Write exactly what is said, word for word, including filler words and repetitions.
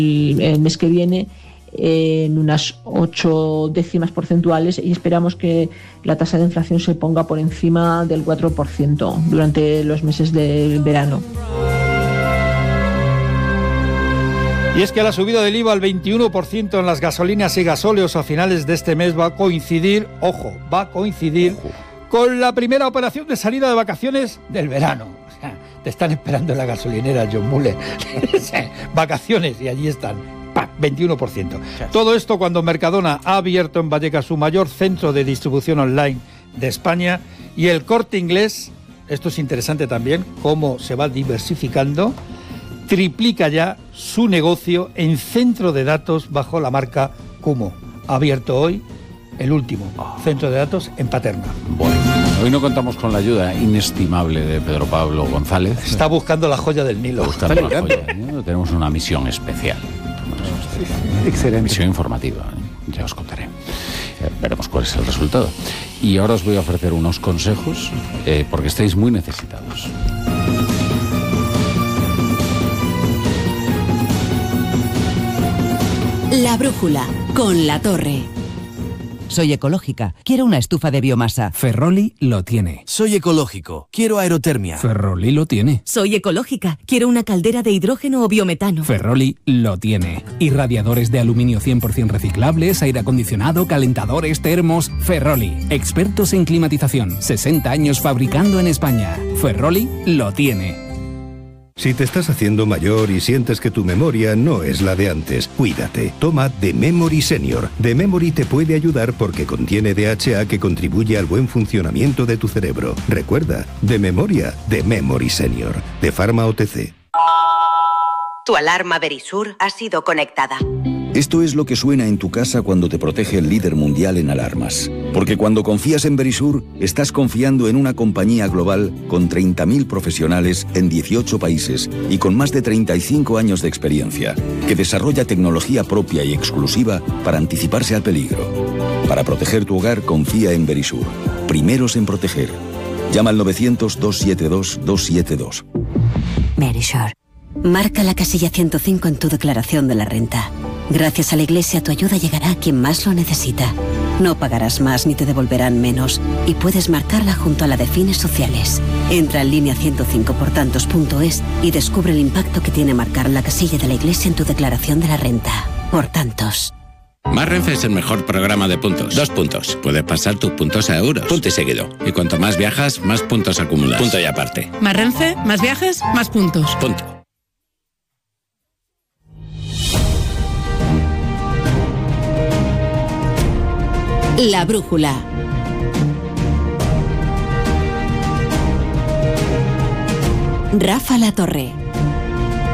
el mes que viene en unas ocho décimas porcentuales y esperamos que la tasa de inflación se ponga por encima del cuatro por ciento durante los meses del verano. Y es que la subida del I V A al veintiuno por ciento en las gasolinas y gasóleos a finales de este mes va a coincidir, ojo, va a coincidir ojo. con la primera operación de salida de vacaciones del verano. O sea, te están esperando en la gasolinera, John Muller. Vacaciones y allí están. ¡Pam! veintiuno por ciento. Todo esto cuando Mercadona ha abierto en Vallecas su mayor centro de distribución online de España y el Corte Inglés, esto es interesante también, cómo se va diversificando, triplica ya su negocio en centro de datos bajo la marca Kumo. Ha abierto hoy el último centro de datos en Paterna. Bueno, hoy no contamos con la ayuda inestimable de Pedro Pablo González. Está buscando la joya del Nilo. Buscando la joya, ¿eh? Tenemos una misión especial. Excelente. Misión informativa, ¿eh? Ya os contaré. Eh, veremos cuál es el resultado. Y ahora os voy a ofrecer unos consejos eh, porque estáis muy necesitados. La brújula, con La Torre. Soy ecológica, quiero una estufa de biomasa. Ferroli lo tiene. Soy ecológico, quiero aerotermia. Ferroli lo tiene. Soy ecológica, quiero una caldera de hidrógeno o biometano. Ferroli lo tiene. Irradiadores de aluminio cien por ciento reciclables, aire acondicionado, calentadores, termos. Ferroli, expertos en climatización, sesenta años fabricando en España. Ferroli lo tiene. Si te estás haciendo mayor y sientes que tu memoria no es la de antes, cuídate. Toma The Memory Senior. The Memory te puede ayudar porque contiene D H A que contribuye al buen funcionamiento de tu cerebro. Recuerda, de memoria, The Memory Senior. De Pharma O T C. Tu alarma Verisur ha sido conectada. Esto es lo que suena en tu casa cuando te protege el líder mundial en alarmas. Porque cuando confías en Verisur, estás confiando en una compañía global con treinta mil profesionales en dieciocho países y con más de treinta y cinco años de experiencia, que desarrolla tecnología propia y exclusiva para anticiparse al peligro. Para proteger tu hogar, confía en Verisur. Primeros en proteger. Llama al novecientos, doscientos setenta y dos, doscientos setenta y dos. Verisur. Marca la casilla ciento cinco en tu declaración de la renta. Gracias a la Iglesia, tu ayuda llegará a quien más lo necesita. No pagarás más ni te devolverán menos. Y puedes marcarla junto a la de fines sociales. Entra en línea ciento cinco por tantos punto es y descubre el impacto que tiene marcar la casilla de la Iglesia en tu declaración de la renta. Por tantos. Más Renfe es el mejor programa de puntos. Dos puntos. Puedes pasar tus puntos a euros. Punto y seguido. Y cuanto más viajas, más puntos acumulas. Punto y aparte. Más Renfe, más viajes, más puntos. Punto. La brújula. Rafa La Torre.